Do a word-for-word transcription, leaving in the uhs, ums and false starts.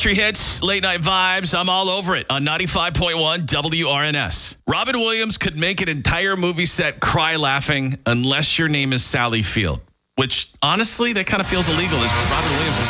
Country hits, late night vibes. I'm all over it on ninety-five point one W R N S. Robin Williams could make an entire movie set cry laughing unless your name is Sally Field, which honestly, that kind of feels illegal as Robin Williams.